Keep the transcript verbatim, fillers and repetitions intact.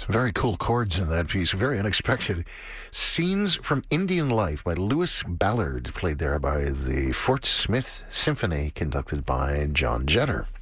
Very cool chords in that piece. Very unexpected. Scenes from Indian Life by Lewis Ballard, played there by the Fort Smith Symphony, conducted by John Jetter.